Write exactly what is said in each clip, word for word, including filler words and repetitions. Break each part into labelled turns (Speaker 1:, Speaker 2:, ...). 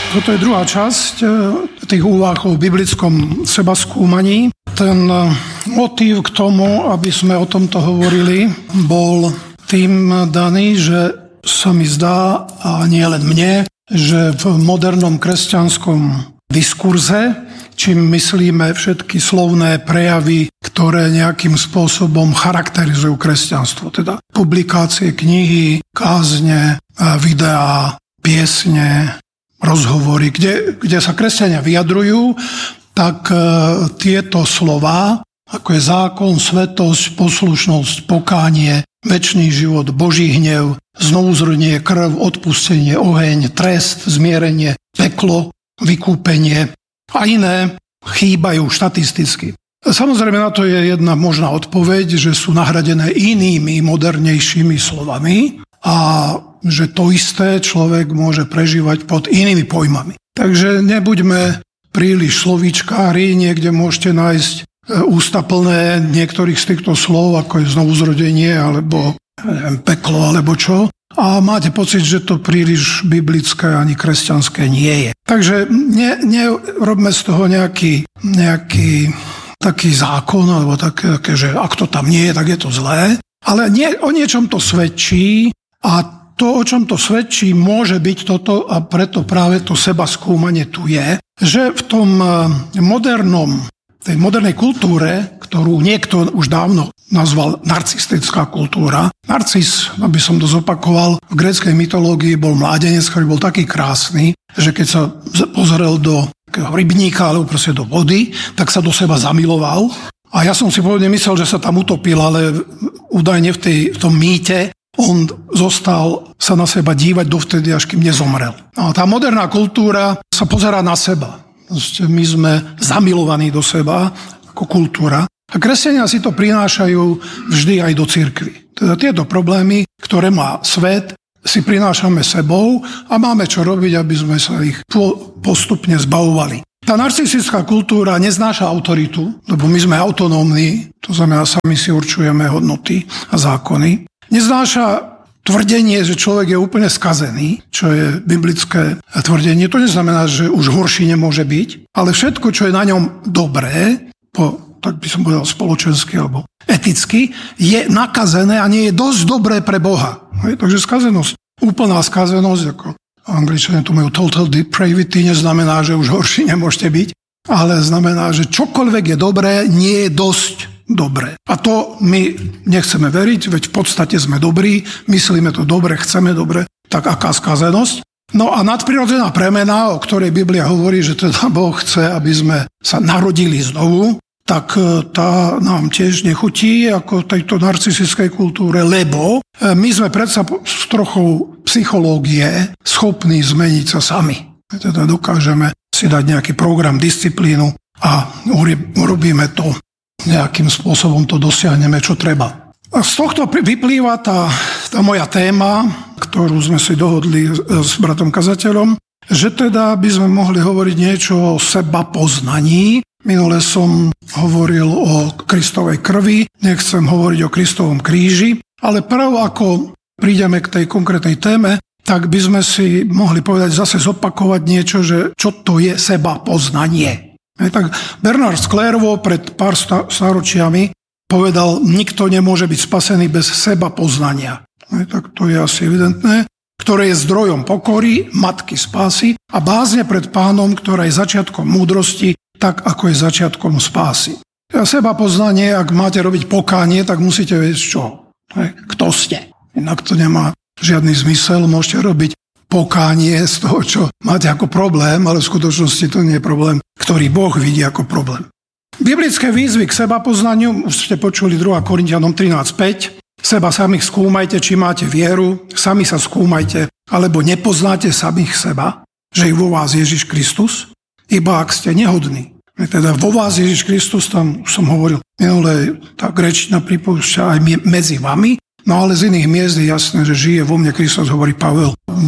Speaker 1: Toto je druhá časť tých úvah o biblickom sebaskúmaní. Ten motív k tomu, aby sme o tomto hovorili, bol tým daný, že sa mi zdá, a nie len mne, že v modernom kresťanskom diskurze, čím myslíme všetky slovné prejavy, ktoré nejakým spôsobom charakterizujú kresťanstvo, teda publikácie, knihy, kázne, videá, piesne, rozhovory, kde, kde sa kresťania vyjadrujú, tak e, tieto slová, ako je zákon, svetosť, poslušnosť, pokánie, večný život, Boží hnev, znovuzrodenie, krv, odpustenie, oheň, trest, zmierenie, peklo, vykúpenie a iné chýbajú štatisticky. Samozrejme na to je jedna možná odpoveď, že sú nahradené inými, modernejšími slovami a že to isté človek môže prežívať pod inými pojmami. Takže nebuďme príliš slovíčkári, niekde môžete nájsť ústa plné niektorých z týchto slov, ako je znovuzrodenie, alebo neviem, peklo, alebo čo. A máte pocit, že to príliš biblické ani kresťanské nie je. Takže ne, nerobme z toho nejaký, nejaký taký zákon, alebo také, že ak to tam nie je, tak je to zlé. Ale nie, o niečom to svedčí a to, o čom to svedčí, môže byť toto a preto práve to sebaskúmanie tu je, že v tom modernom, tej modernej kultúre, ktorú niekto už dávno nazval narcistická kultúra. Narcis, aby som to zopakoval, v gréckej mytológii bol mládenec, ktorý bol taký krásny, že keď sa pozrel do rybníka alebo proste do vody, tak sa do seba zamiloval. A ja som si pôvodne myslel, že sa tam utopil, ale údajne v, tej, v tom mýte on zostal sa na seba dívať dovtedy, až kým nezomrel. A tá moderná kultúra sa pozerá na seba. My sme zamilovaní do seba ako kultúra. A kresťania si to prinášajú vždy aj do cirkvi. Teda tieto problémy, ktoré má svet, si prinášame sebou a máme čo robiť, aby sme sa ich postupne zbavovali. Tá narcistická kultúra neznáša autoritu, lebo my sme autonómni, to znamená, sami si určujeme hodnoty a zákony. Neznáša tvrdenie, že človek je úplne skazený, čo je biblické tvrdenie. To neznamená, že už horší nemôže byť, ale všetko, čo je na ňom dobré, po, tak by som povedal spoločensky alebo eticky, je nakazené a nie je dosť dobré pre Boha. Takže skazenosť, úplná skazenosť, ako Angličania tu majú total depravity, neznamená, že už horší nemôžete byť, ale znamená, že čokoľvek je dobré, nie je dosť dobre. A to my nechceme veriť, veď v podstate sme dobrí, myslíme to dobre, chceme dobre, tak aká skazenosť? No a nadprirodzená premena, o ktorej Biblia hovorí, že teda Boh chce, aby sme sa narodili znovu, tak tá nám tiež nechutí ako tejto narcistickej kultúre, lebo my sme predsa s trochou psychológie schopní zmeniť sa sami. Teda dokážeme si dať nejaký program, disciplínu a urobíme to nejakým spôsobom, to dosiahneme, čo treba. A z tohto vyplýva tá, tá moja téma, ktorú sme si dohodli s bratom kazateľom, že teda by sme mohli hovoriť niečo o sebapoznaní. Minule som hovoril o Kristovej krvi, nechcem hovoriť o Kristovom kríži, ale prv ako prídeme k tej konkrétnej téme, tak by sme si mohli povedať zase zopakovať niečo, že čo to je sebapoznanie. Aj tak Bernard z Clairvaux pred pár stáročiami povedal, nikto nemôže byť spasený bez seba poznania. Aj tak to je asi evidentné, ktoré je zdrojom pokory, matky spásy a bázne pred Pánom, ktorá je začiatkom múdrosti, tak ako je začiatkom spásy. A seba poznanie, ak máte robiť pokánie, tak musíte vedieť čo. Aj, kto ste. Inak to nemá žiadny zmysel, môžete robiť pokánie z toho, čo máte ako problém, ale v skutočnosti to nie je problém, ktorý Boh vidí ako problém. Biblické výzvy k sebapoznaniu, už ste počuli druhá Korinťanom trinásť päť, seba samých skúmajte, či máte vieru, sami sa skúmajte, alebo nepoznáte samých seba, že je vo vás Ježiš Kristus, iba ak ste nehodní. Teda vo vás Ježiš Kristus, tam už som hovoril minulé, tá gréčtina pripúšťa aj medzi vami, no ale z iných miest je jasné, že žije vo mne Kristus, hovorí Pavel v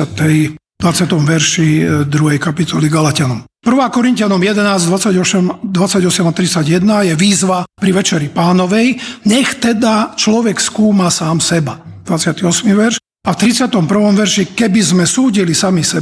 Speaker 1: dvadsiatom verši druhej kapitoly Galatianom. prvá Korinťanom jedenásť, dvadsaťosem a tridsaťjeden je výzva pri Večeri Pánovej. Nech teda človek skúma sám seba. dvadsiaty ôsmy verš. A v tridsiatom prvom verši, keby sme súdili sami seba,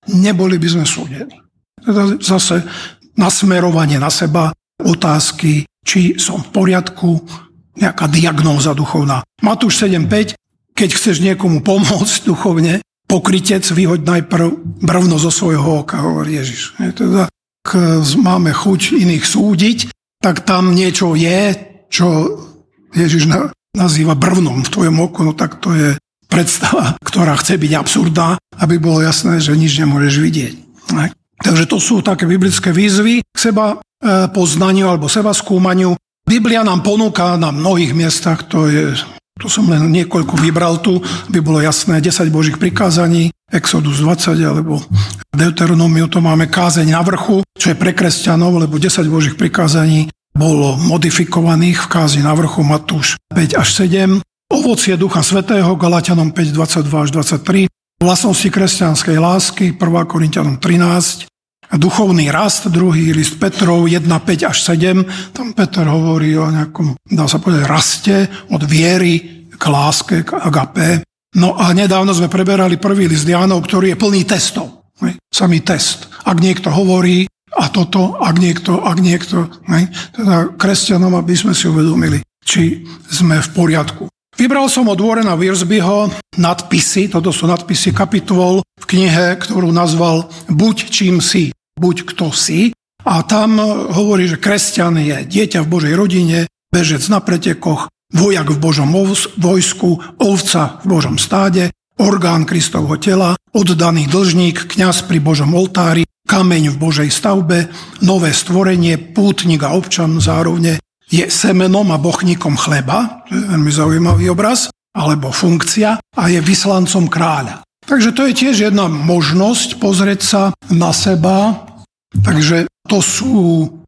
Speaker 1: neboli by sme súdení. Teda zase nasmerovanie na seba, otázky, či som v poriadku, nejaká diagnóza duchovná. Matúš sedem päť, keď chceš niekomu pomôcť duchovne, pokrytec, vyhoď najprv brvno zo svojho oka, hovorí Ježiš. Teda, ak máme chuť iných súdiť, tak tam niečo je, čo Ježiš nazýva brvnom v tvojom oku, no tak to je predstava, ktorá chce byť absurdná, aby bolo jasné, že nič nemôžeš vidieť. Takže to sú také biblické výzvy k seba poznaniu alebo seba skúmaniu. Biblia nám ponúka na mnohých miestach, to je, tu som len niekoľko vybral tu, by bolo jasné, desať Božích prikázaní, Exodus dvadsať alebo Deuteronomiu, to máme kázeň na vrchu, čo je pre kresťanov, lebo desať Božích prikázaní bolo modifikovaných v kázni na vrchu, Matúš päť až sedem. Ovocie Ducha Svätého, Galatianom päť dvadsaťdva až dvadsaťtri. Vlastnosti kresťanskej lásky, prvá Korinťanom trinásť. Duchovný rast, druhý list Petrov, jedna päť až sedem. Tam Peter hovorí o nejakom, dá sa povedať, raste od viery k láske, k agapé. No a nedávno sme preberali prvý list Jánov, ktorý je plný testov. Samý test. Ak niekto hovorí, a toto, ak niekto, ak niekto, ne? Teda kresťanom, aby sme si uvedomili, či sme v poriadku. Vybral som od Warrena Wiersbeho nadpisy, toto sú nadpisy kapitol v knihe, ktorú nazval Buď čím si, buď kto si. A tam hovorí, že kresťan je dieťa v Božej rodine, bežec na pretekoch, vojak v Božom vojsku, ovca v Božom stáde, orgán Kristovho tela, oddaný dlžník, kňaz pri Božom oltári, kameň v Božej stavbe, nové stvorenie, pútnik a občan zároveň, je semenom a bochníkom chleba, to je veľmi zaujímavý obraz, alebo funkcia, a je vyslancom kráľa. Takže to je tiež jedna možnosť pozrieť sa na seba. Takže to sú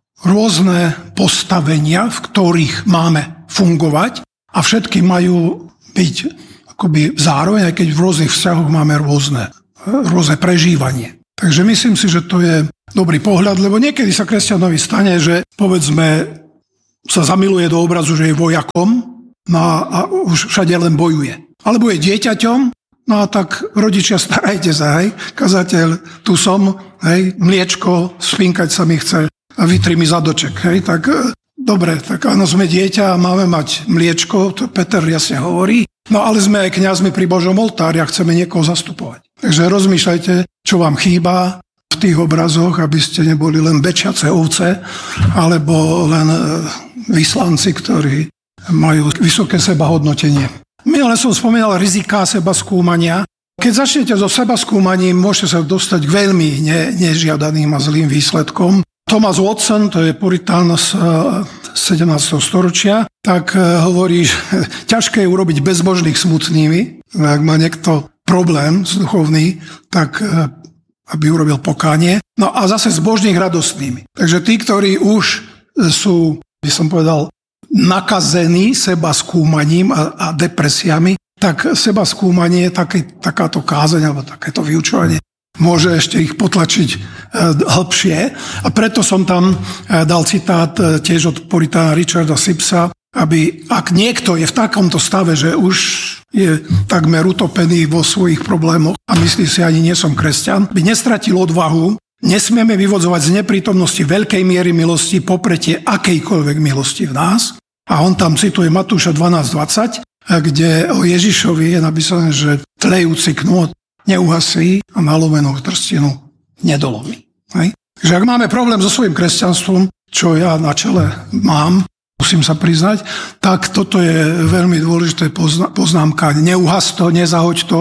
Speaker 1: rôzne postavenia, v ktorých máme fungovať a všetky majú byť akoby zároveň, aj keď v rôznych vzťahoch máme rôzne, rôzne prežívanie. Takže myslím si, že to je dobrý pohľad, lebo niekedy sa kresťanovi stane, že povedzme sa zamiluje do obrazu, že je vojakom, no a už všade len bojuje. Alebo je dieťaťom, no a tak rodičia, starajte sa, hej, kazateľ, tu som, hej, mliečko, spinkať sa mi chce a vytri mi zadoček, hej, tak dobre, tak áno, sme dieťa a máme mať mliečko, to Peter jasne hovorí, no ale sme aj kňazmi pri Božom oltári a chceme niekoho zastupovať. Takže rozmýšľajte, čo vám chýba v tých obrazoch, aby ste neboli len bečiace ovce, alebo len vyslanci, ktorí majú vysoké sebahodnotenie. Minule som spomínal riziká seba skúmania. Keď začnete so seba skúmaním, môžete sa dostať k veľmi ne, nežiadaným a zlým výsledkom. Thomas Watson, to je puritán z sedemnásteho storočia, tak hovorí, že ťažké je urobiť bezbožných smutnými. Ak má niekto problém s duchovný, tak aby urobil pokánie. No a zase zbožných radostnými. Takže tí, ktorí už sú, by som povedal, nakazení seba skúmaním a, a depresiami, tak seba skúmanie, také, takáto kázeň alebo takéto vyučovanie môže ešte ich potlačiť e, hlbšie. A preto som tam e, dal citát e, tiež od puritána Richarda Sibbesa, aby ak niekto je v takomto stave, že už je takmer utopený vo svojich problémoch a myslí si, ani nie som kresťan, by nestratil odvahu, nesmieme vyvodzovať z neprítomnosti veľkej miery milosti popretie akejkoľvek milosti v nás. A on tam cituje Matúša dvanásť dvadsať, kde o Ježišovi je napísané, že tlejúci knôt neuhasí a nalomenú trstinu nedolomí. Hej? Takže ak máme problém so svojím kresťanstvom, čo ja na čele mám, musím sa priznať, tak toto je veľmi dôležité poznámka. Neuhas to, nezahoď to,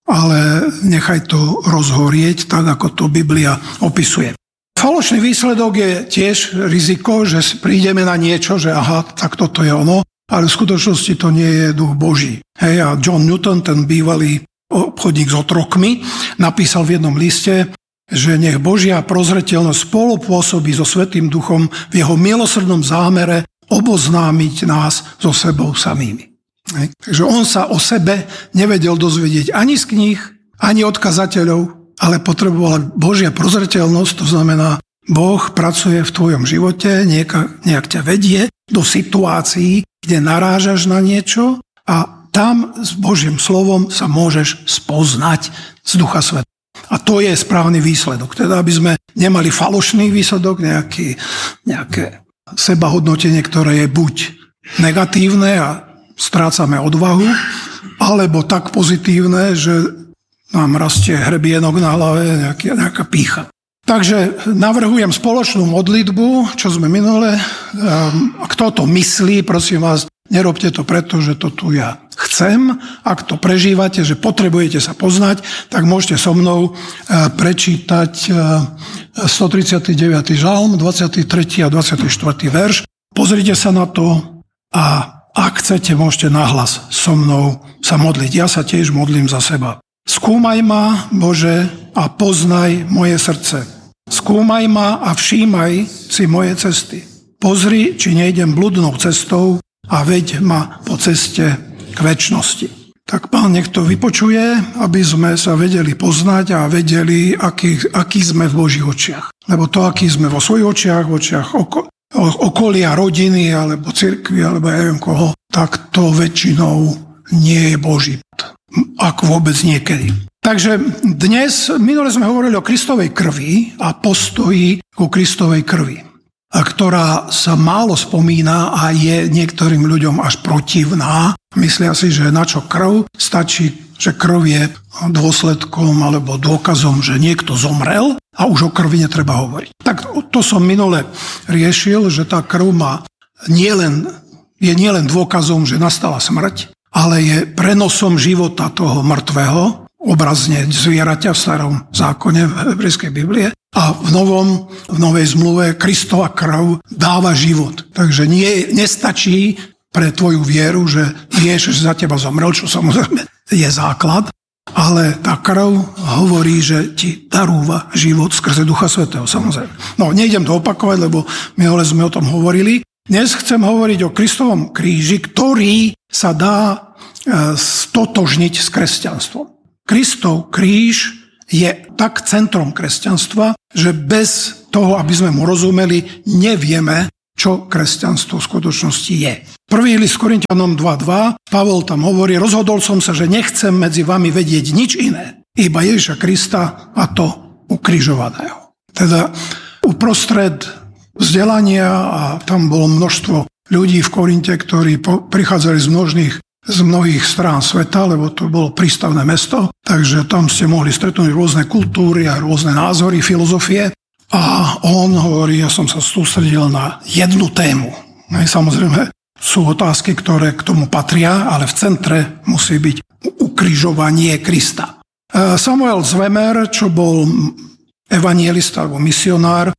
Speaker 1: ale nechaj to rozhorieť, tak ako to Biblia opisuje. Falošný výsledok je tiež riziko, že prídeme na niečo, že aha, tak toto je ono, ale v skutočnosti to nie je duch Boží. Hej, a John Newton, ten bývalý obchodník s otrokmi, napísal v jednom liste, že nech Božia prozreteľnosť spolupôsobí so Svätým Duchom v jeho milosrdnom zámere oboznámiť nás so sebou samými. Hej. Takže on sa o sebe nevedel dozvedieť ani z kníh, ani od kazateľov, ale potrebovala Božia prozreteľnosť, to znamená, Boh pracuje v tvojom živote, nejak, nejak ťa vedie do situácií, kde narážaš na niečo a tam s Božím slovom sa môžeš spoznať z Ducha Svätého. A to je správny výsledok. Teda, aby sme nemali falošný výsledok, nejaký, nejaké sebahodnotenie, ktoré je buď negatívne a strácame odvahu, alebo tak pozitívne, že nám rastie hrebienok na hlave, nejaká, nejaká pýcha. Takže navrhujem spoločnú modlitbu, čo sme minule. Kto to myslí, prosím vás, nerobte to preto, že to tu ja chcem. Ak to prežívate, že potrebujete sa poznať, tak môžete so mnou prečítať stotridsiaty deviaty žalm, dvadsiaty tretí a dvadsiaty štvrtý verš. Pozrite sa na to a ak chcete, môžete nahlas so mnou sa modliť. Ja sa tiež modlím za seba. Skúmaj ma, Bože, a poznaj moje srdce. Skúmaj ma a všímaj si moje cesty. Pozri, či nejdem bludnou cestou a veď ma po ceste k večnosti. Tak Pán nech to vypočuje, aby sme sa vedeli poznať a vedeli, aký, aký sme v Božích očiach. Lebo to, aký sme vo svojich očiach, v očiach oko, okolia, rodiny, alebo cirkvi, alebo ja neviem koho, tak to väčšinou nie je Boží. Ak vôbec niekedy. Takže dnes, minule sme hovorili o Kristovej krvi a postoji ku Kristovej krvi, ktorá sa málo spomína a je niektorým ľuďom až protivná. Myslia si, že na čo krv? Stačí, že krv je dôsledkom alebo dôkazom, že niekto zomrel a už o krvi netreba hovoriť. Tak to som minule riešil, že tá krv má nielen, je nielen dôkazom, že nastala smrť, ale je prenosom života toho mŕtvého, obrazne zvieraťa v starom zákone v hebrejskej Biblie. A v, novom, v novej zmluve Kristova krv dáva život. Takže nie, nestačí pre tvoju vieru, že vieš, že za teba zomrel, čo samozrejme je základ, ale tá krv hovorí, že ti darúva život skrze Ducha Svätého, samozrejme. No, nejdem to opakovať, lebo minule sme o tom hovorili. Dnes chcem hovoriť o Kristovom kríži, ktorý sa dá stotožniť s kresťanstvom. Kristov kríž je tak centrom kresťanstva, že bez toho, aby sme mu rozumeli, nevieme, čo kresťanstvo v skutočnosti je. Prvý list Korinťanom dva dva, Pavol tam hovorí, rozhodol som sa, že nechcem medzi vami vedieť nič iné, iba Ježiša Krista a to ukrižovaného. Teda uprostred vzdelania a tam bolo množstvo ľudí v Korinte, ktorí prichádzali z množných z mnohých strán sveta, lebo to bolo prístavné mesto, takže tam ste mohli stretnúť rôzne kultúry a rôzne názory, filozofie. A on hovorí, ja som sa sústredil na jednu tému. Samozrejme, sú otázky, ktoré k tomu patria, ale v centre musí byť ukrižovanie Krista. Samuel Zwemer, čo bol evanjelista alebo misionár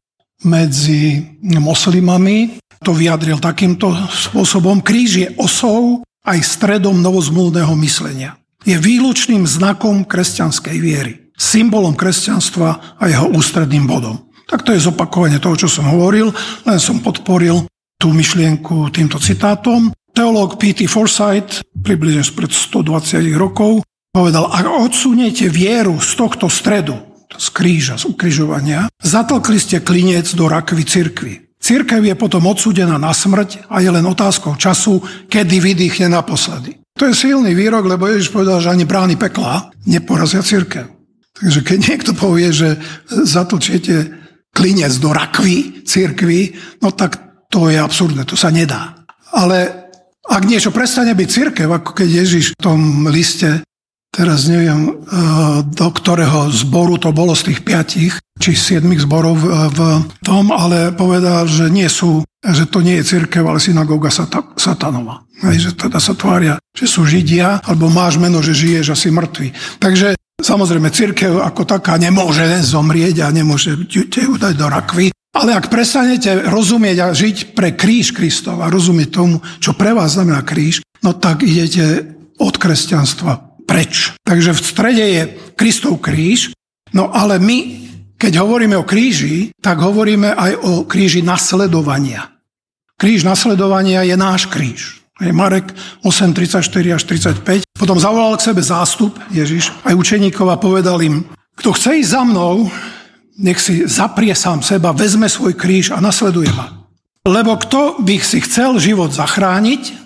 Speaker 1: medzi moslimami, to vyjadril takýmto spôsobom. Kríž je osou aj stredom novozmluvného myslenia. Je výlučným znakom kresťanskej viery, symbolom kresťanstva a jeho ústredným bodom. Tak to je zopakovanie toho, čo som hovoril, len som podporil tú myšlienku týmto citátom. Teológ P T Forsyth, približne spred stodvadsať rokov, povedal, ak odsuniete vieru z tohto stredu, z kríža, z ukrižovania, zatlkli ste klinec do rakvy cirkvi. Cirkev je potom odsúdená na smrť a je len otázkou času, kedy vydýchne naposledy. To je silný výrok, lebo Ježiš povedal, že ani brány pekla neporazia cirkev. Takže keď niekto povie, že zatlčiete klinec do rakvy cirkvi, no tak to je absurdné, to sa nedá. Ale ak niečo prestane byť cirkev, ako keď Ježiš v tom liste, teraz neviem, do ktorého zboru to bolo z tých piatich, či siedmich zborov v tom, ale povedal, že nie sú, že to nie je cirkev, ale synagóga satanova. Hej, že teda sa tvária, že sú Židia, alebo máš meno, že žiješ a si mŕtvy. Takže samozrejme cirkev ako taká nemôže zomrieť a nemôže te dať do rakvy, ale ak prestanete rozumieť a žiť pre kríž Kristov a rozumieť tomu, čo pre vás znamená kríž, no tak idete od kresťanstva preč. Takže v strede je Kristov kríž, no ale my, keď hovoríme o kríži, tak hovoríme aj o kríži nasledovania. Kríž nasledovania je náš kríž. Marek osem tridsaťštyri až tridsaťpäť. Potom zavolal k sebe zástup Ježiš aj učeníkov a povedal im, kto chce ísť za mnou, nech si zaprie sám seba, vezme svoj kríž a nasleduje ma. Lebo kto by si chcel život zachrániť,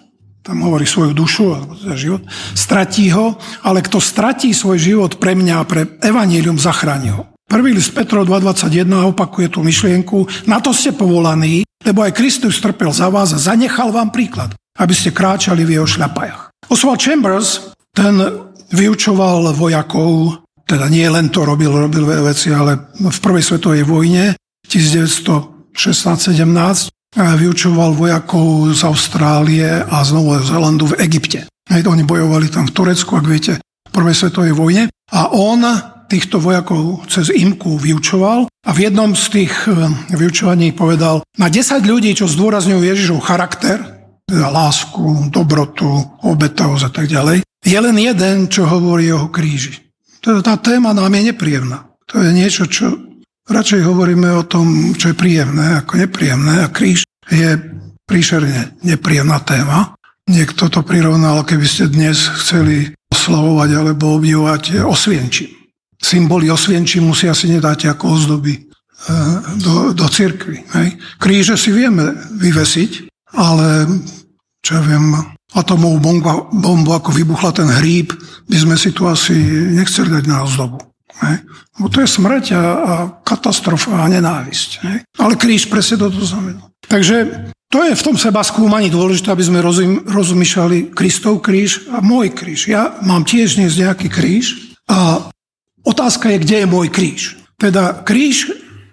Speaker 1: tam hovorí svoju dušu, alebo teda život, stratí ho, ale kto stratí svoj život pre mňa a pre evanjelium, zachráni ho. Prvý list Petrov dva dvadsaťjeden opakuje tú myšlienku, na to ste povolaní, lebo aj Kristus trpel za vás a zanechal vám príklad, aby ste kráčali v jeho šľapajach. Oswald Chambers, ten vyučoval vojakov, teda nie len to robil, robil veci, ale v prvej svetovej vojne devätnásťstošestnásť sedemnásť vyučoval vojakov z Austrálie a z Nového Zélandu v Egypte. Hej, oni bojovali tam v Turecku, ak viete, v prvej svetovej vojne. A on týchto vojakov cez imku vyučoval a v jednom z tých vyučovaní povedal, na desať ľudí, čo zdôrazňujú Ježišov charakter, teda lásku, dobrotu, obetavosť a tak ďalej, je len jeden, čo hovorí o jeho kríži. Teda tá téma nám je nepríjemná. To je niečo, čo radšej hovoríme o tom, čo je príjemné ako nepríjemné a kríž je príšerne nepríjemná téma. Niekto to prirovnal, keby ste dnes chceli oslavovať alebo obdivovať Osvienčim. Symboly Osvienčim musia si nedať ako ozdoby do, do cirkvi. Hej. Kríže si vieme vyvesiť, ale čo ja viem, atomovú bombu, bombu, ako vybuchla ten hríb, by sme si tu asi nechceli dať na ozdobu. Hej. Bo to je smrť a, a katastrofa a nenávisť. Hej. Ale kríž presne toto znamená. Takže to je v tom seba skúmaní dôležité, aby sme rozum, rozmýšľali Kristov kríž a môj kríž. Ja mám tiež dnes nejaký kríž a otázka je, kde je môj kríž. Teda kríž,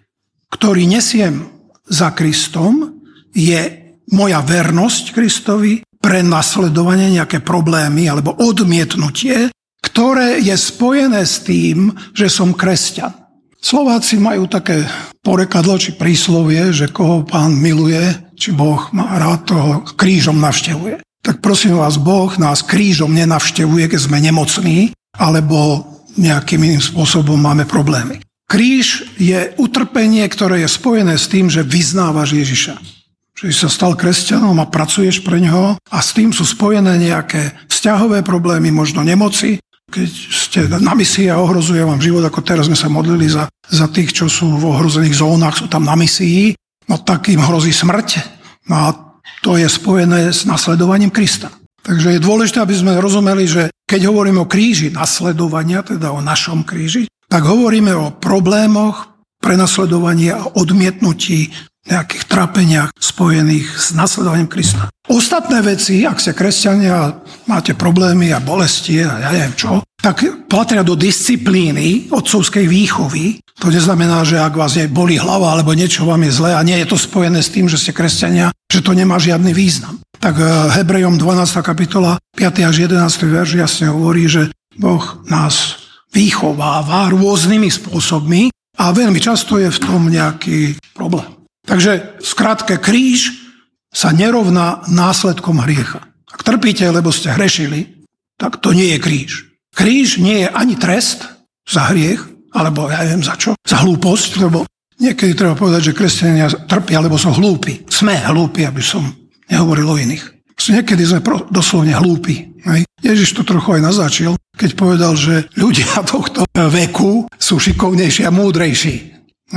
Speaker 1: ktorý nesiem za Kristom, je moja vernosť Kristovi, prenasledovanie, nejaké problémy alebo odmietnutie, ktoré je spojené s tým, že som kresťan. Slováci majú také porekadlo či príslovie, že koho Pán miluje, či Boh má rád, toho krížom navštevuje. Tak prosím vás, Boh nás krížom nenavštevuje, keď sme nemocní, alebo nejakým iným spôsobom máme problémy. Kríž je utrpenie, ktoré je spojené s tým, že vyznávaš Ježiša. Že si sa stal kresťanom a pracuješ pre ňoho a s tým sú spojené nejaké vzťahové problémy, možno nemoci. Keď ste na misii a ohrozuje vám život, ako teraz sme sa modlili za, za tých, čo sú v ohrozených zónach, sú tam na misii, no tak im hrozí smrť. No a to je spojené s nasledovaním Krista. Takže je dôležité, aby sme rozumeli, že keď hovoríme o kríži nasledovania, teda o našom kríži, tak hovoríme o problémoch, prenasledovaní a odmietnutí, nejakých trápeniach spojených s nasledovaním Krista. Ostatné veci, ak ste kresťania, máte problémy a bolesti a ja neviem čo, tak patria do disciplíny otcovskej výchovy. To neznamená, že ak vás boli hlava alebo niečo vám je zlé a nie je to spojené s tým, že ste kresťania, že to nemá žiadny význam. Tak Hebrejom dvanásta kapitola, piaty až jedenásty verš jasne hovorí, že Boh nás vychováva rôznymi spôsobmi a veľmi často je v tom nejaký problém. Takže skrátke, kríž sa nerovná následkom hriecha. Ak trpíte, lebo ste hrešili, tak to nie je kríž. Kríž nie je ani trest za hriech, alebo ja neviem za čo, za hlúposť, lebo niekedy treba povedať, že kresťania trpia, lebo sú hlúpi. Sme hlúpi, aby som nehovoril o iných. Niekedy sme doslovne hlúpi. Ježiš to trochu aj naznačil, keď povedal, že ľudia tohto veku sú šikovnejší a múdrejší.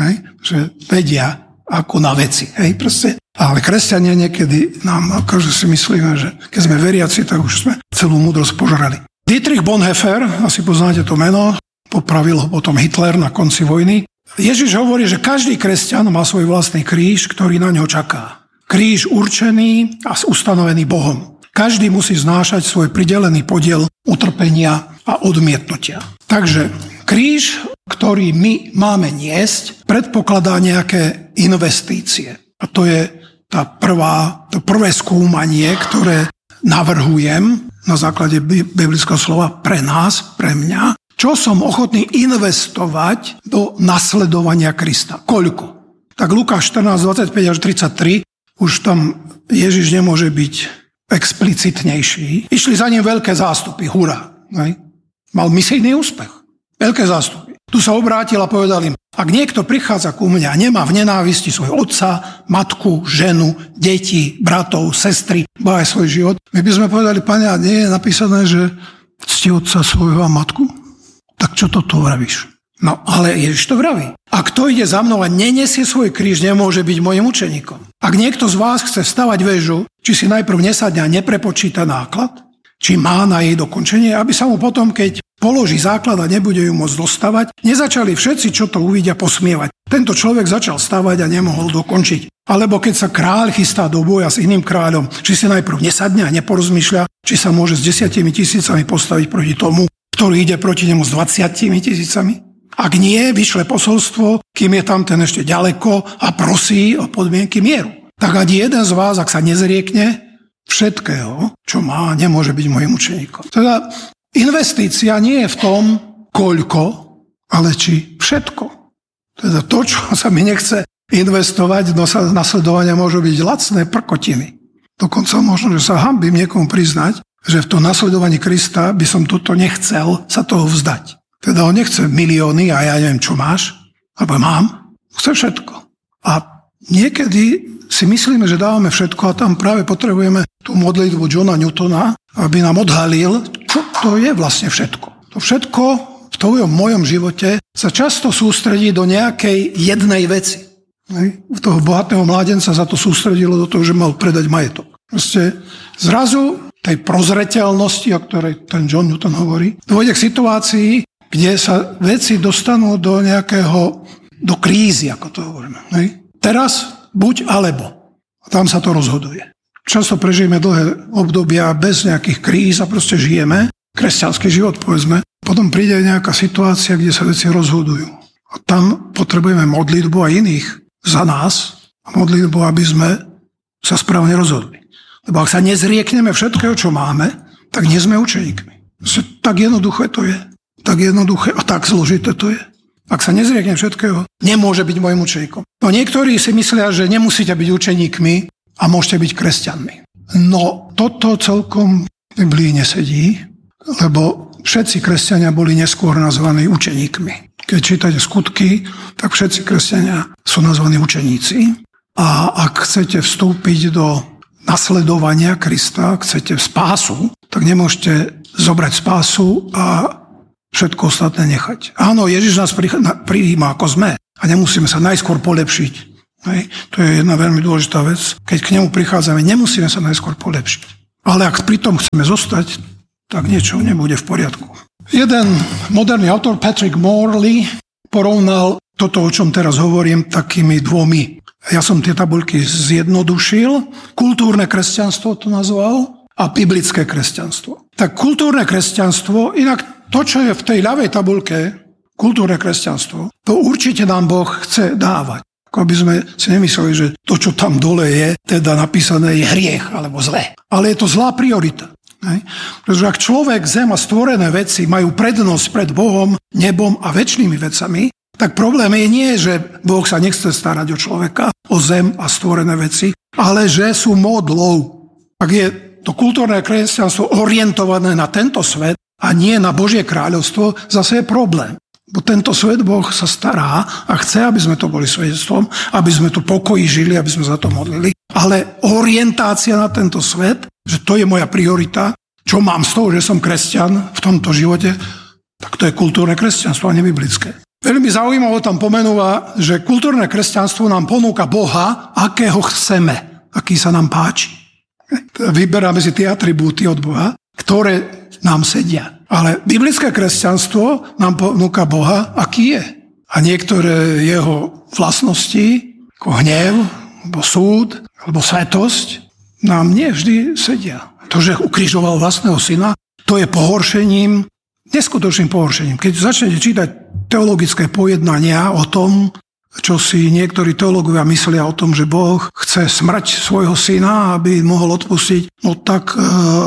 Speaker 1: Že vedia ako na veci. Hej, proste. Ale kresťania niekedy nám akože si myslíme, že keď sme veriaci, tak už sme celú múdrosť požrali. Dietrich Bonhoeffer, asi poznáte to meno, popravil ho potom Hitler na konci vojny. Ježiš hovorí, že každý kresťan má svoj vlastný kríž, ktorý na ňo čaká. Kríž určený a ustanovený Bohom. Každý musí znášať svoj pridelený podiel utrpenia a odmietnutia. Takže kríž, ktorý my máme niesť, predpokladá nejaké investície. A to je tá prvá, to prvé skúmanie, ktoré navrhujem na základe biblického slova pre nás, pre mňa, čo som ochotný investovať do nasledovania Krista. Koľko? Tak Lukáš štrnásť, dvadsaťpäť až tridsaťtri, už tam Ježiš nemôže byť explicitnejší. Išli za ním veľké zástupy, hurá. Hej. Mal misijný úspech. Veľké zástupy. Tu sa obrátil a povedal im, ak niekto prichádza ku mne a nemá v nenávisti svojho otca, matku, ženu, deti, bratov, sestry, ba aj svoj život, my by sme povedali, Pane, a nie je napísané, že cti otca svojho a matku? Tak čo toto vravíš? No, ale Ježiš to vraví. A kto ide za mnou a nenesie svoj kríž, nemôže byť mojim učeníkom. Ak niekto z vás chce stavať väžu, či si najprv nesadne a neprepočíta náklad, či má na jej dokončenie, aby sa mu potom, keď položí základ a nebude ju môcť dostavať, nezačali všetci, čo to uvidia, posmievať. Tento človek začal stavať a nemohol dokončiť. Alebo keď sa kráľ chystá do boja s iným kráľom, či si najprv nesadne a neporozmýšľa, či sa môže s desiatimi tisícami postaviť proti tomu, ktorý ide proti nemu s dvaciatimi tisícami. Ak nie, vyšle posolstvo, kým je tam ten ešte ďaleko a prosí o podmienky mieru. Tak ani jeden z vás, ak sa nezriekne všetkého, čo má, nemôže byť môjim učeníkom. Teda investícia nie je v tom, koľko, ale či všetko. Teda to, čo sa mi nechce investovať do nasledovania, môžu byť lacné prkotiny. Dokonca možno, že sa hanbím niekomu priznať, že v tom nasledovaní Krista by som toto nechcel sa toho vzdať. Teda on nechce milióny a ja neviem, čo máš, alebo mám. Chce všetko. A niekedy si myslíme, že dávame všetko a tam práve potrebujeme tú modlitbu Johna Newtona, aby nám odhalil, čo to je vlastne všetko. To všetko v tvojom mojom živote sa často sústredí do nejakej jednej veci. U toho bohatého mládenca sa to sústredilo do toho, že mal predať majetok. Proste zrazu tej prozreteľnosti, o ktorej ten John Newton hovorí, dôjde k situácii, kde sa veci dostanú do nejakého, do krízy, ako to hovoríme. Teraz buď alebo. A tam sa to rozhoduje. Často prežijeme dlhé obdobia bez nejakých kríz a proste žijeme. Kresťanský život, povedzme. Potom príde nejaká situácia, kde sa veci rozhodujú. A tam potrebujeme modlitbu a iných za nás. A modlitbu, aby sme sa správne rozhodli. Lebo ak sa nezriekneme všetkého, čo máme, tak nie sme učeníkmi. Tak jednoduché to je. Tak jednoduché a tak zložité to je. Ak sa nezriekne všetkého, nemôže byť môjim učeníkom. No niektorí si myslia, že nemusíte byť učeníkmi a môžete byť kresťanmi. No toto celkom v Biblii nesedí, lebo všetci kresťania boli neskôr nazvaní učeníkmi. Keď čítate skutky, tak všetci kresťania sú nazvaní učeníci. A ak chcete vstúpiť do nasledovania Krista, ak chcete spásu, tak nemôžete zobrať spásu a všetko ostatné nechať. Áno, Ježiš nás prijíma ako sme a nemusíme sa najskôr polepšiť. Hej. To je jedna veľmi dôležitá vec. Keď k nemu prichádzame, nemusíme sa najskôr polepšiť. Ale ak pri tom chceme zostať, tak niečo nebude v poriadku. Jeden moderný autor, Patrick Morley, porovnal toto, o čom teraz hovorím, takými dvomi. Ja som tie tabuľky zjednodušil. Kultúrne kresťanstvo to nazval a biblické kresťanstvo. Tak kultúrne kresťanstvo, inak to, čo je v tej ľavej tabuľke, kultúrne kresťanstvo, to určite nám Boh chce dávať. Ako by sme si nemysleli, že to, čo tam dole je, teda napísané, je hriech alebo zlé. Ale je to zlá priorita. Hej? Pretože ak človek, zem a stvorené veci majú prednosť pred Bohom, nebom a večnými vecami, tak problém je nie, že Boh sa nechce starať o človeka, o zem a stvorené veci, ale že sú modlou. Ak je to kultúrne kresťanstvo orientované na tento svet, a nie na Božie kráľovstvo, zase je problém. Bo tento svet Boh sa stará a chce, aby sme to boli svedectvom, aby sme tu pokoji žili, aby sme za to modlili. Ale orientácia na tento svet, že to je moja priorita, čo mám z toho, že som kresťan v tomto živote, tak to je kultúrne kresťanstvo a nebiblické. Veľmi zaujímavo tam pomenúva, že kultúrne kresťanstvo nám ponúka Boha, akého chceme, aký sa nám páči. Vyberáme si tie atribúty od Boha, ktoré nám sedia. Ale biblické kresťanstvo nám ponúka Boha, aký je. A niektoré jeho vlastnosti, ako hnev, alebo súd, alebo svetosť, nám nie vždy sedia. To, že ukrižoval vlastného syna, to je pohoršením, neskutočným pohoršením. Keď začnete čítať teologické pojednania o tom, čo si niektorí teológovia myslia o tom, že Boh chce smrť svojho syna, aby mohol odpustiť, no tak e,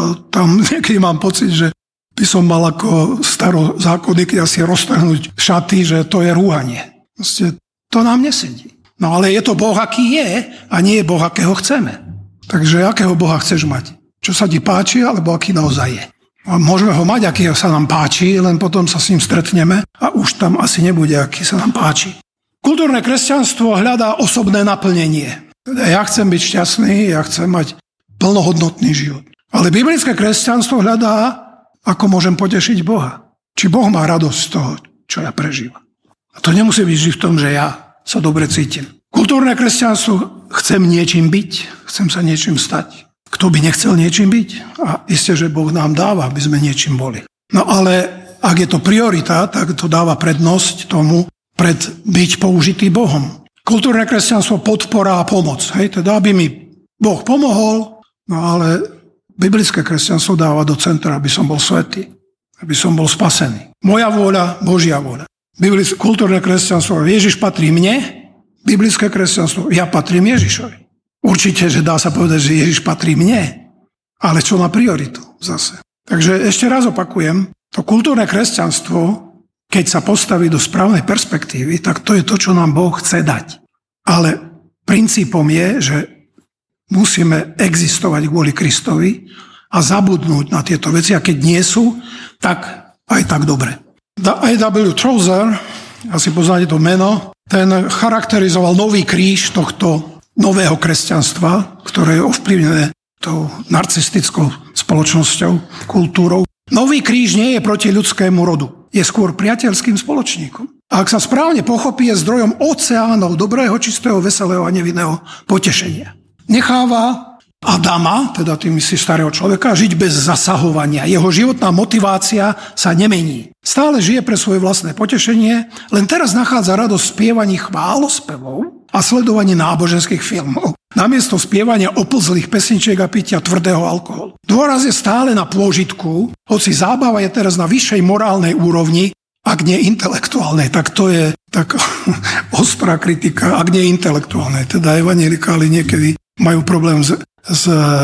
Speaker 1: tam niekedy mám pocit, že by som mal ako starozákonník asi roztrhnúť šaty, že to je rúhanie. Proste to nám nesedí. No ale je to Boh, aký je, a nie je Boh, akého chceme. Takže akého Boha chceš mať? Čo sa ti páči, alebo aký naozaj je? A môžeme ho mať, aký sa nám páči, len potom sa s ním stretneme a už tam asi nebude, aký sa nám páči. Kultúrne kresťanstvo hľadá osobné naplnenie. Teda ja chcem byť šťastný, ja chcem mať plnohodnotný život. Ale biblické kresťanstvo hľadá, ako môžem potešiť Boha. Či Boh má radosť z toho, čo ja prežívam. A to nemusí byť vždy v tom, že ja sa dobre cítim. Kultúrne kresťanstvo, chcem niečím byť, chcem sa niečím stať. Kto by nechcel niečím byť? A isté, že Boh nám dáva, aby sme niečím boli. No ale ak je to priorita, tak to dáva prednosť tomu pred byť použitý Bohom. Kultúrne kresťanstvo, podpora a pomoc. Hej, teda aby mi Boh pomohol, no ale biblické kresťanstvo dáva do centra, aby som bol svätý, aby som bol spasený. Moja vôľa, Božia vôľa. Biblické, kultúrne kresťanstvo, Ježiš patrí mne, biblické kresťanstvo, ja patrím Ježišovi. Určite, že dá sa povedať, že Ježiš patrí mne, ale čo má prioritu zase. Takže ešte raz opakujem, to kultúrne kresťanstvo, keď sa postaví do správnej perspektívy, tak to je to, čo nám Boh chce dať. Ale princípom je, že musíme existovať kvôli Kristovi a zabudnúť na tieto veci, a keď nie sú, tak aj tak dobre. á vé Tozer, asi poznáte to meno, ten charakterizoval nový kríž tohto nového kresťanstva, ktoré je ovplyvnené tou narcistickou spoločnosťou, kultúrou. Nový kríž nie je proti ľudskému rodu. Je skôr priateľským spoločníkom. A ak sa správne pochopí, je zdrojom oceánov dobrého, čistého, veselého a nevinného potešenia. Necháva Adama, teda tým myslí starého človeka, žiť bez zasahovania. Jeho životná motivácia sa nemení. Stále žije pre svoje vlastné potešenie, len teraz nachádza radosť v spievaní chválospevov a sledovaní náboženských filmov. Namiesto spievania oplzlých pesničiek a pitia tvrdého alkoholu. Dôraz je stále na pôžitku, hoci zábava je teraz na vyššej morálnej úrovni, ak nie intelektuálnej. Tak to je tak ostrá kritika, ak nie intelektuálnej. Teda evanjelikáli niekedy majú problém s, s,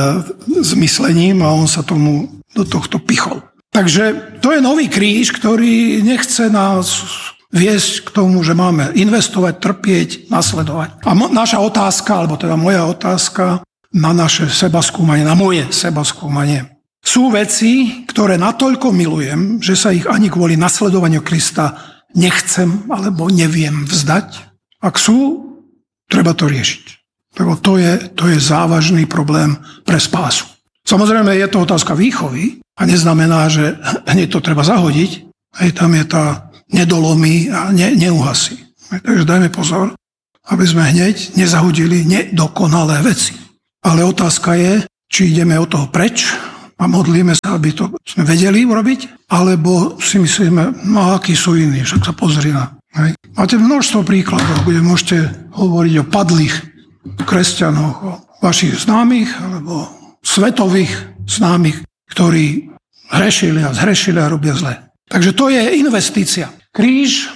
Speaker 1: s myslením a on sa tomu do tohto pichol. Takže to je nový kríž, ktorý nechce nás viesť k tomu, že máme investovať, trpieť, nasledovať. A mo- naša otázka, alebo teda moja otázka na naše sebaskúmanie, na moje sebaskúmanie. Sú veci, ktoré natoľko milujem, že sa ich ani kvôli nasledovaniu Krista nechcem alebo neviem vzdať. Ak sú, treba to riešiť. Lebo to je, to je závažný problém pre spásu. Samozrejme, je to otázka výchovy a neznamená, že hneď to treba zahodiť. Hej, tam je tá nedolomí a ne, neuhasí. Hej, takže dajme pozor, aby sme hneď nezahodili nedokonalé veci. Ale otázka je, či ideme od toho preč a modlíme sa, aby to sme vedeli urobiť, alebo si myslíme, no akí sú iní, však sa pozri na. Hej. Máte množstvo príkladov, kde môžete hovoriť o padlých kresťanoch, o vašich známych alebo svetových známych, ktorí hrešili a zhrešili a robia zle. Takže to je investícia. Kríž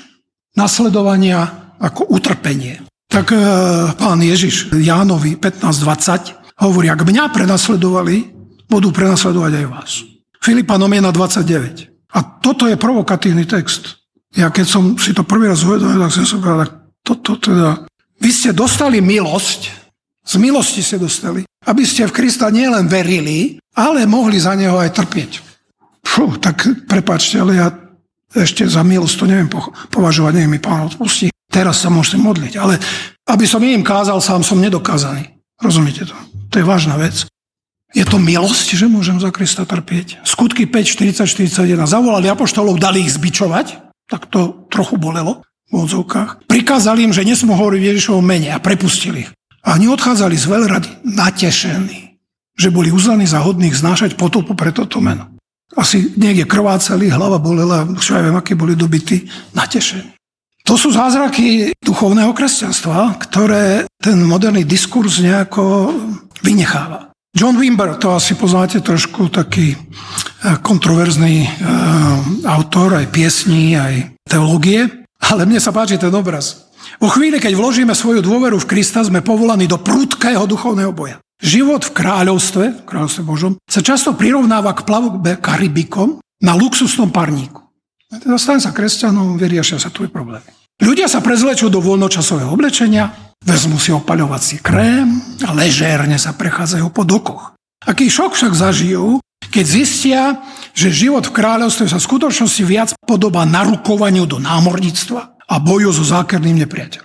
Speaker 1: nasledovania ako utrpenie. Tak e, pán Ježiš Jánovi pätnásť dvadsať hovorí, ak mňa prenasledovali, budú prenasledovať aj vás. Filipanom jedna dvadsaťdeväť. A toto je provokatívny text. Ja keď som si to prvý raz uvedomil, tak som sa povedal, tak toto teda... Vy ste dostali milosť, z milosti ste dostali, aby ste v Krista nielen verili, ale mohli za neho aj trpieť. Fú, tak prepáčte, ale ja ešte za milosť to neviem považovať, nech mi Pán odpustí. Teraz sa môžete modliť, ale aby som im kázal, sám som nedokázaný. Rozumiete to? To je vážna vec. Je to milosť, že môžem za Krista trpieť. Skutky päť, štyridsať, štyridsaťjeden. Zavolali apoštolov, dali ich zbičovať, tak to trochu bolelo. V odzovkách. Prikázali im, že nesmú hovoriť v Ježišovom mene a prepustili ich. A oni odchádzali z veľrady natešení, že boli uznaní za hodných znášať potupu pre toto meno. Asi niekde krvácali, hlava bolela, čo ja viem, aké boli dobití, natešení. To sú zázraky duchovného kresťanstva, ktoré ten moderný diskurs nejako vynecháva. John Wimber, to asi poznáte, trošku taký kontroverzný autor aj piesní, aj teológie. Ale mne sa páči ten obraz. Vo chvíli, keď vložíme svoju dôveru v Krista, sme povolaní do prudkého duchovného boja. Život v kráľovstve, v kráľovstve Božom, sa často prirovnáva k plavbe Karibikom na luxusnom parníku. Teda staň sa kresťanom, vyriešia sa tvoje problémy. Ľudia sa prezlečú do voľnočasového oblečenia, vezmú si opaľovací krém a ležérne sa prechádzajú po dokoch. Aký šok však zažijú, keď zistia, že život v kráľovstve sa v skutočnosti viac podobá narukovaniu do námorníctva a boju so zákerným nepriateľom.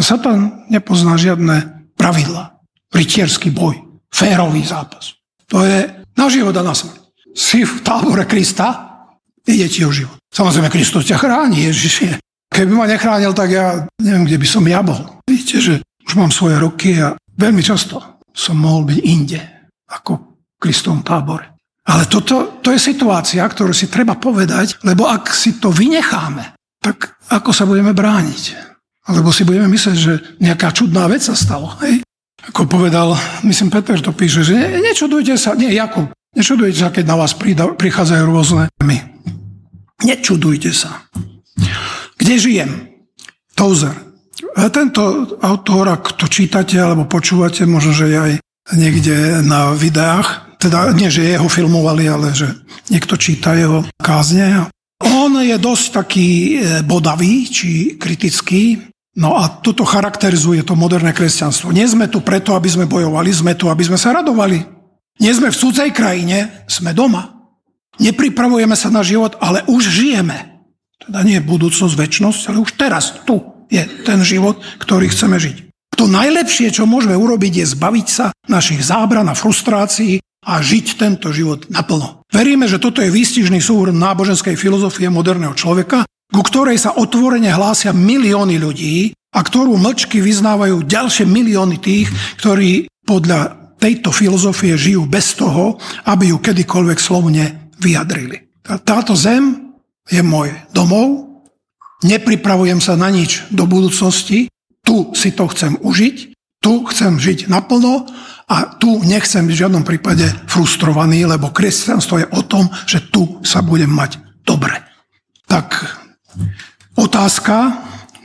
Speaker 1: Satan nepozná žiadne pravidlá. Rytierský boj, férový zápas. To je na život a na smrť. Si v tábore Krista, ide ti o život. Samozrejme, Kristus ťa chráni, Ježiš je keby ma nechránil, tak ja neviem, kde by som ja bol. Vidíte, že už mám svoje roky a veľmi často som mohol byť inde, ako v Kristovom tábore. Ale toto, to je situácia, ktorú si treba povedať, lebo ak si to vynecháme, tak ako sa budeme brániť? Alebo si budeme myslieť, že nejaká čudná vec sa stala. Hej? Ako povedal, myslím, Peter to píše, že ne, nečudujte sa, nie, Jakub, nečudujte sa, keď na vás prichádzajú rôzne my. Nečudujte sa. Kde žijem? Tozer. A tento autor, ak to čítate alebo počúvate, možno, že aj niekde na videách, teda nie, že jeho filmovali, ale že niekto číta jeho kázne. On je dosť taký bodavý, či kritický. No a toto charakterizuje to moderné kresťanstvo. Nie sme tu preto, aby sme bojovali, sme tu, aby sme sa radovali. Nie sme v cudzej krajine, sme doma. Nepripravujeme sa na život, ale už žijeme. Teda nie budúcnosť, večnosť, ale už teraz, tu je ten život, ktorý chceme žiť. To najlepšie, čo môžeme urobiť, je zbaviť sa našich zábran a frustrácií a žiť tento život naplno. Veríme, že toto je výstižný súhrn náboženskej filozofie moderného človeka, ku ktorej sa otvorene hlásia milióny ľudí a ktorú mlčky vyznávajú ďalšie milióny tých, ktorí podľa tejto filozofie žijú bez toho, aby ju kedykoľvek slovne vyjadrili. Táto zem je môj domov, nepripravujem sa na nič do budúcnosti, tu si to chcem užiť, tu chcem žiť naplno a tu nechcem byť v žiadnom prípade frustrovaný, lebo kresťanstvo je o tom, že tu sa budem mať dobre. Tak otázka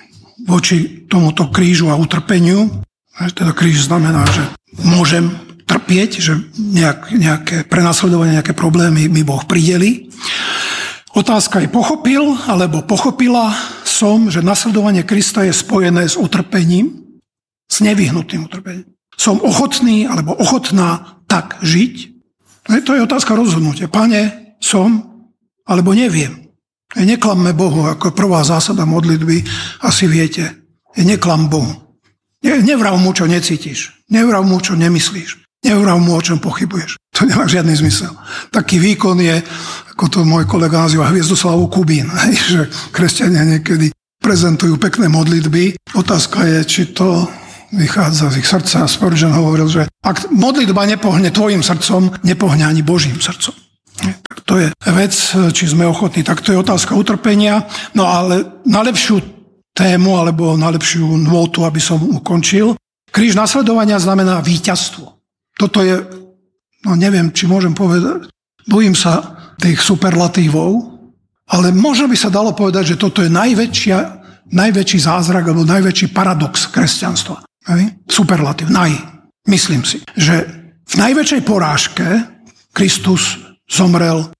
Speaker 1: voči tomuto krížu a utrpeniu, teda kríž znamená, že môžem trpieť, že nejak, nejaké prenasledovanie, nejaké problémy mi Boh prideli. Otázka je, pochopil, alebo pochopila som, že nasledovanie Krista je spojené s utrpením, s nevyhnutným utrpením. Som ochotný, alebo ochotná tak žiť? To je otázka rozhodnutia. Pane, som, alebo neviem. Neklamme Bohu, ako prvá zásada modlitby, asi viete. Neklam Bohu. Nevrav mu, čo necítiš. Nevrav mu, čo nemyslíš. Nevrav mu, o čom pochybuješ. To nemá žiadny zmysel. Taký výkon je, ako to môj kolega nazýva, Hviezdoslavu Kubín. Že kresťania niekedy prezentujú pekné modlitby. Otázka je, či to vychádza z ich srdca. Spurgeon hovoril, že ak modlitba nepohne tvojim srdcom, nepohne ani Božím srdcom. Tak to je vec, či sme ochotní. Tak to je otázka utrpenia. No ale na lepšiu tému, alebo na lepšiu nôtu, aby som ukončil. Kríž nasledovania znamená víťazstvo. Toto je, no neviem, či môžem povedať, bojím sa tých superlatívov, ale možno by sa dalo povedať, že toto je najväčšia, najväčší zázrak alebo najväčší paradox kresťanstva. Hej? Superlatív, naj. Myslím si, že v najväčšej porážke Kristus zomrel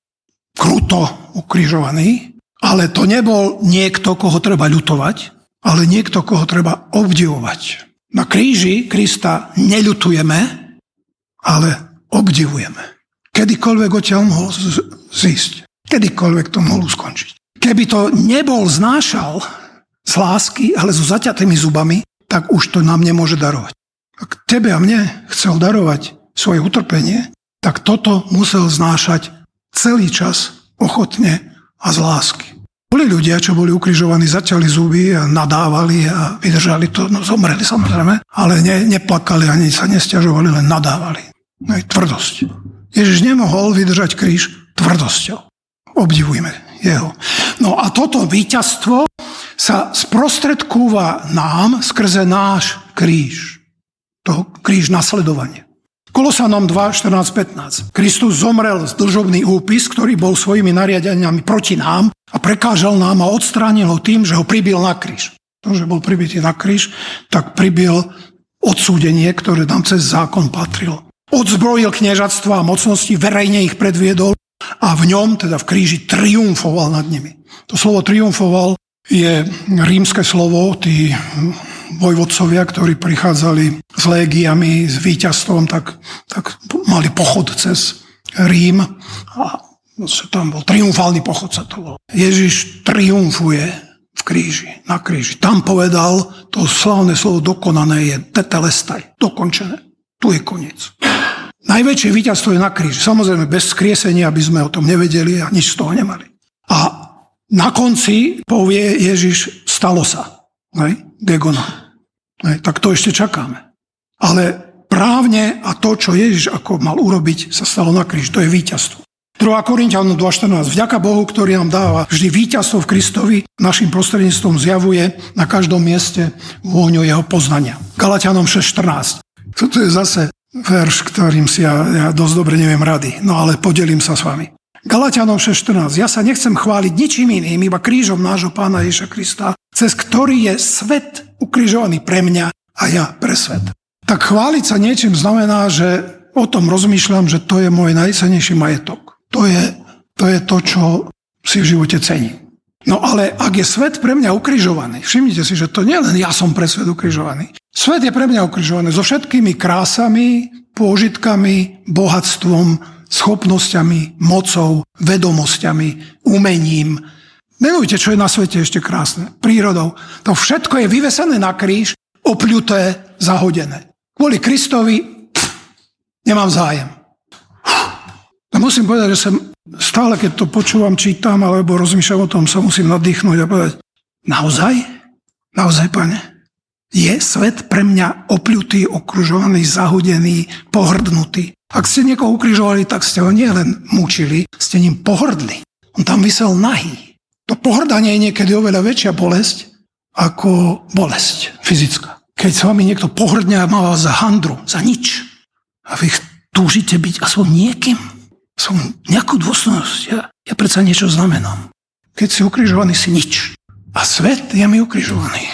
Speaker 1: kruto ukrižovaný, ale to nebol niekto, koho treba ľutovať, ale niekto, koho treba obdivovať. Na kríži Krista neľutujeme, ale obdivujeme. Kedykoľvek odtiaľ mohol zísť. Kedykoľvek to mohol skončiť. Keby to nebol znášal z lásky, ale so zaťatými zubami, tak už to nám nemôže darovať. Ak tebe a mne chcel darovať svoje utrpenie, tak toto musel znášať celý čas ochotne a z lásky. Boli ľudia, čo boli ukrižovaní, zaťali zuby a nadávali a vydržali to, no zomreli samozrejme, ale ne, neplakali ani sa nesťažovali, len nadávali. No je tvrdosť. Ježiš nemohol vydržať kríž tvrdosťou. Obdivujme jeho. No a toto víťazstvo sa sprostredkúva nám skrze náš kríž. To kríž nasledovania. Kolosanom dva, štrnásť, pätnásť. Kristus zomrel z dlžobný úpis, ktorý bol svojimi nariadeniami proti nám a prekážal nám a odstránil ho tým, že ho pribil na kríž. To, že bol pribitý na kríž, tak pribil odsúdenie, ktoré nám cez zákon patrilo. Odzbrojil kniežatstva a mocnosti, verejne ich predviedol a v ňom, teda v kríži, triumfoval nad nimi. To slovo triumfoval je rímske slovo, tí vojvodcovia, ktorí prichádzali s légiami, s víťazstvom, tak, tak mali pochod cez Rím a tam bol triumfálny pochod, sa to bol. Ježiš triumfuje v kríži, na kríži. Tam povedal, to slávne slovo dokonané je tetelestaj, dokončené. Tu je koniec. Najväčšie víťazstvo je na kríži. Samozrejme bez skriesenia, aby sme o tom nevedeli a nič z toho nemali. A Na konci povie Ježiš, stalo sa. Hej? Gegona. Hej? Tak to ešte čakáme. Ale právne a to, čo Ježiš ako mal urobiť, sa stalo na kríž. To je víťazstvo. druhá Korinťanom dva štrnásť. Vďaka Bohu, ktorý nám dáva vždy víťazstvo v Kristovi, našim prostredníctvom zjavuje na každom mieste vôňu jeho poznania. Galatianom šesť štrnásť. Toto je zase verš, ktorým si ja, ja dosť dobre neviem rady, no ale podelím sa s vami. Galatianom šesť štrnásť. Ja sa nechcem chváliť ničím iným, iba krížom nášho Pána Ježiša Krista, cez ktorý je svet ukrižovaný pre mňa a ja pre svet. Tak chváliť sa niečím znamená, že o tom rozmýšľam, že to je môj najcennejší majetok. To je, to je to, čo si v živote cením. No ale ak je svet pre mňa ukrižovaný, všimnite si, že to nie len ja som pre svet ukrižovaný. Svet je pre mňa ukrižovaný so všetkými krásami, pôžitkami, bohatstvom, schopnosťami, mocou, vedomosťami, umením. Menujte, čo je na svete ešte krásne. Prírodou. To všetko je vyvesené na kríž, opľuté, zahodené. Kvôli Kristovi pff, nemám zájem. A musím povedať, že som stále, keď to počúvam, čítam, alebo rozmýšľam o tom, sa musím nadýchnúť a povedať, naozaj? Naozaj, Pane? Je svet pre mňa opľutý, okružovaný, zahodený, pohrdnutý. Ak ste niekoho ukrižovali, tak ste ho nielen mučili, ste ním pohrdli. On tam visel nahý. To pohrdanie je niekedy oveľa väčšia bolesť ako bolesť fyzická. Keď s vami niekto pohrdne a má vás za handru, za nič. A vy túžite byť aspoň niekým. Som nejakú dôstojnosť. Ja, ja predsa niečo znamenám. Keď si ukrižovaný, si nič. A svet je mi ukrižovaný.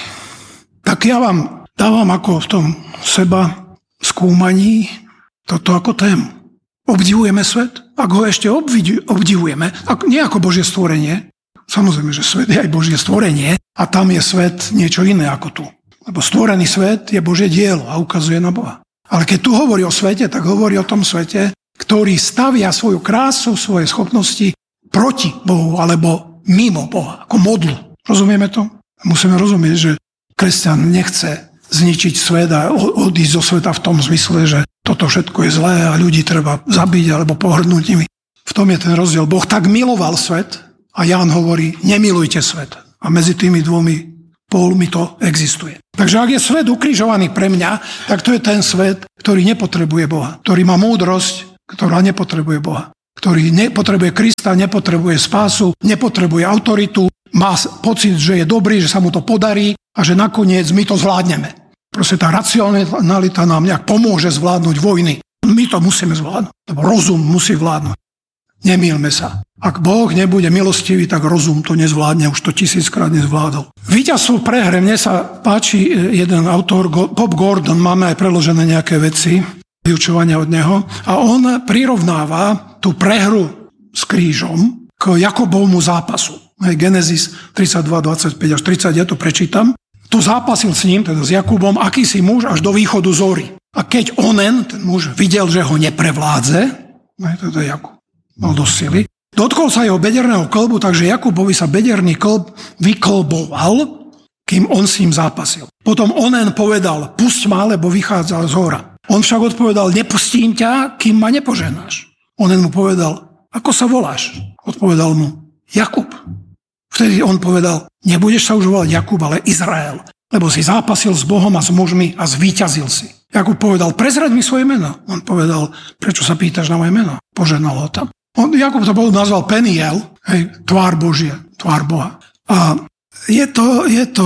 Speaker 1: Tak ja vám dávam ako v tom seba skúmaní toto ako tému. Obdivujeme svet? Ak ho ešte obdivujeme, ak, nie ako Božie stvorenie, samozrejme, že svet je aj Božie stvorenie a tam je svet niečo iné ako tu. Lebo stvorený svet je Božie dielo a ukazuje na Boha. Ale keď tu hovorí o svete, tak hovorí o tom svete, ktorý stavia svoju krásu, svoje schopnosti proti Bohu alebo mimo Boha, ako modlu. Rozumieme to? Musíme rozumieť, že kresťan nechce zničiť svet a odísť zo sveta v tom zmysle, že toto všetko je zlé a ľudí treba zabiť alebo pohrdnúť nimi. V tom je ten rozdiel. Boh tak miloval svet a Ján hovorí, nemilujte svet. A medzi tými dvomi pólmi to existuje. Takže ak je svet ukrižovaný pre mňa, tak to je ten svet, ktorý nepotrebuje Boha. Ktorý má múdrosť, ktorá nepotrebuje Boha. Ktorý nepotrebuje Krista, nepotrebuje spásu, nepotrebuje autoritu, má pocit, že je dobrý, že sa mu to podarí a že nakoniec my to zvládneme. Proste tá racionalita nám nejak pomôže zvládnuť vojny. My to musíme zvládnuť, lebo rozum musí vládnuť. Nemýlme sa. Ak Boh nebude milostivý, tak rozum to nezvládne, už to tisíckrát nezvládol. Víťazstvo v prehre, mne sa páči jeden autor, Bob Gordon, máme aj preložené nejaké veci, vyučovania od neho, a on prirovnáva tú prehru s krížom k Jakobovmu zápasu. Genesis tridsaťdva, dvadsaťpäť až tridsať, ja to prečítam. Tu zápasil s ním, teda s Jakubom, akýsi muž až do východu zory. A keď onen, ten muž, videl, že ho neprevládze, teda Jakub mal dosť sily, dotkol sa jeho bederného klbu, takže Jakubovi sa bederný klb vyklboval, kým on s ním zápasil. Potom onen povedal, pusť ma, lebo vychádzal z hora. On však odpovedal, nepustím ťa, kým ma nepoženáš. Onen mu povedal, ako sa voláš? Odpovedal mu, Jakub. Vtedy on povedal, nebudeš sa už volať Jakub, ale Izrael, lebo si zápasil s Bohom a s mužmi a zvíťazil si. Jakub povedal, prezraď mi svoje meno. On povedal, prečo sa pýtaš na moje meno? Poženal ho tam. On, Jakub to nazval Peniel, hej, tvár Božia, tvár Boha. A je to, je to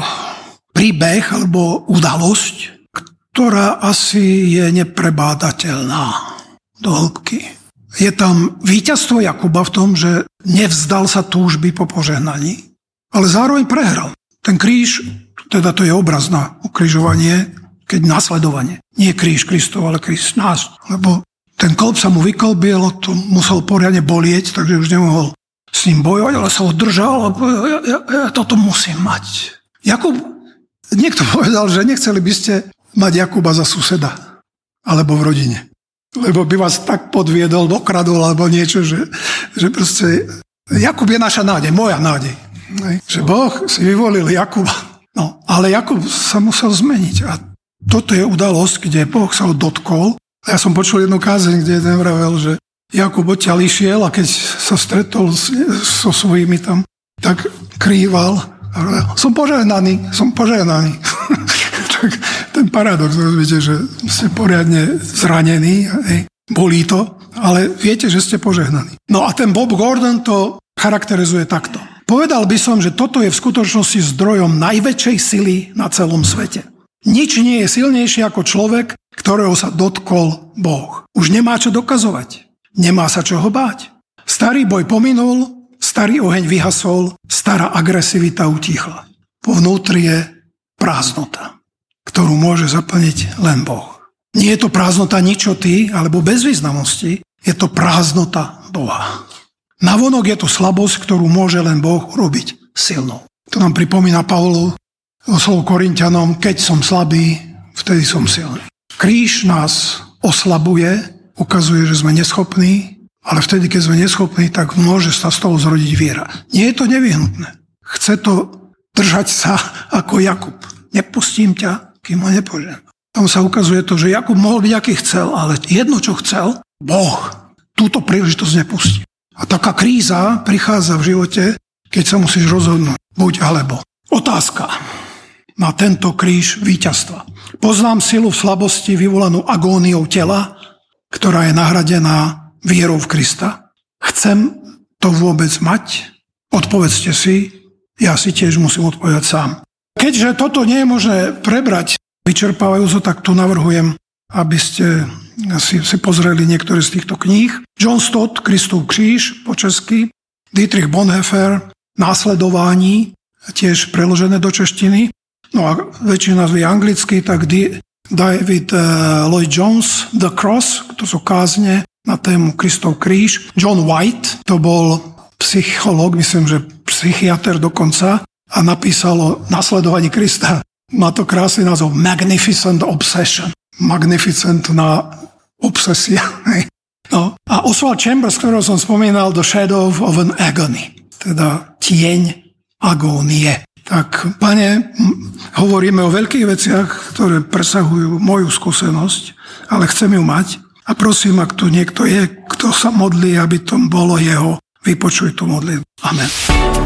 Speaker 1: príbeh alebo udalosť, ktorá asi je neprebádateľná do hĺbky. Je tam víťazstvo Jakuba v tom, že nevzdal sa túžby po požehnaní, ale zároveň prehral. Ten kríž, teda to je obraz na ukrižovanie, keď nasledovanie. Nie kríž Kristov, ale kríž nás. Lebo ten klb sa mu vyklbil, to musel poriadne bolieť, takže už nemohol s ním bojovať, ale sa ho držal a povedal, ja, ja, ja toto musím mať. Jakub, niekto povedal, že nechceli by ste mať Jakuba za suseda alebo v rodine. Lebo by vás tak podviedol, dokradol alebo niečo, že, že proste Jakub je naša nádej, moja nádej. Že Boh si vyvolil Jakuba. No, ale Jakub sa musel zmeniť a toto je udalosť, kde Boh sa ho dotkol. Ja som počul jednu kázeň, kde jeden vravel, že Jakub odtiaľ išiel a keď sa stretol so svojimi tam tak krýval a hovoril, som požehnaný, som požehnaný. Tak ten paradox, viete, že ste poriadne zranení, hej, bolí to, ale viete, že ste požehnaní. No a ten Bob Gordon to charakterizuje takto. Povedal by som, že toto je v skutočnosti zdrojom najväčšej sily na celom svete. Nič nie je silnejšie ako človek, ktorého sa dotkol Boh. Už nemá čo dokazovať. Nemá sa čoho báť. Starý boj pominul, starý oheň vyhasol, stará agresivita utíchla. Po vnútri je prázdnota, ktorú môže zaplniť len Boh. Nie je to prázdnota ničoty alebo bezvýznamnosti, je to prázdnota Boha. Navonok je to slabosť, ktorú môže len Boh urobiť silnou. To nám pripomína Pavlu o slovo Korinťanom, keď som slabý, vtedy som silný. Kríž nás oslabuje, ukazuje, že sme neschopní, ale vtedy, keď sme neschopní, tak môže sa z toho zrodiť viera. Nie je to nevyhnutné. Chce to držať sa ako Jakub. Nepustím ťa, kým ho nepoženám. Tam sa ukazuje to, že Jakub mohol byť, aký chcel, ale jedno, čo chcel, Boh túto príležitosť nepustí. A taká kríza prichádza v živote, keď sa musíš rozhodnúť. Buď alebo. Otázka na tento kríž víťazstva. Poznám silu v slabosti vyvolanú agóniou tela, ktorá je nahradená vierou v Krista. Chcem to vôbec mať? Odpovedzte si, ja si tiež musím odpovedať sám. Keďže toto nie je možné prebrať vyčerpávajúco, tak tu navrhujem, aby ste si, si pozreli niektoré z týchto kníh. John Stott, Kristov kríž po česky, Dietrich Bonhoeffer, Následování, tiež preložené do češtiny. No a väčšina z anglicky, tak David Lloyd Jones, The Cross, to sú kázne na tému Kristov kríž. John White, to bol psychológ, myslím, že psychiater dokonca, a napísal o nasledovaní Krista. Má to krásny názov Magnificent Obsession. Magnificentná obsesia. No. A Oswald Chambers, ktorého som spomínal, The Shadow of an Agony, teda tieň agónie. Tak, Pane, hovoríme o veľkých veciach, ktoré presahujú moju skúsenosť, ale chcem ju mať. A prosím, ak tu niekto je, kto sa modlí, aby to bolo jeho, vypočuj tú modlitbu. Amen.